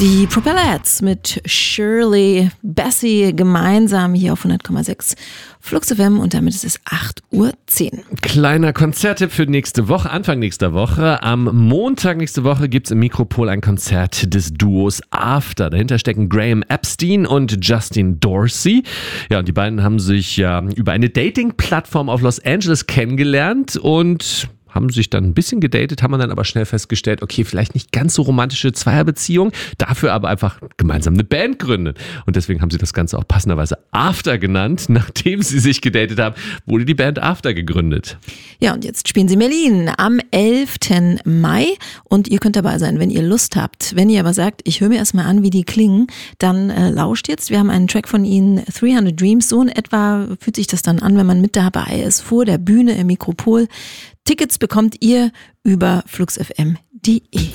Die Propellettes mit Shirley Bassey gemeinsam hier auf 100,6 Flux FM und damit ist es 8:10 Uhr. Kleiner Konzerttipp für nächste Woche, Anfang nächster Woche. Am Montag nächste Woche gibt es im Mikropol ein Konzert des Duos After. Dahinter stecken Graham Epstein und Justin Dorsey. Ja, und die beiden haben sich ja über eine Dating-Plattform auf Los Angeles kennengelernt und haben sich dann ein bisschen gedatet, haben dann aber schnell festgestellt, okay, vielleicht nicht ganz so romantische Zweierbeziehung, dafür aber einfach gemeinsam eine Band gründen. Und deswegen haben sie das Ganze auch passenderweise After genannt. Nachdem sie sich gedatet haben, wurde die Band After gegründet. Ja, und jetzt spielen sie in Berlin am 11. Mai und ihr könnt dabei sein, wenn ihr Lust habt. Wenn ihr aber sagt, ich höre mir erstmal an, wie die klingen, dann lauscht jetzt. Wir haben einen Track von ihnen, 300 Dreams. So in etwa fühlt sich das dann an, wenn man mit dabei ist, vor der Bühne im Mikropol. Tickets bekommt ihr über fluxfm.de.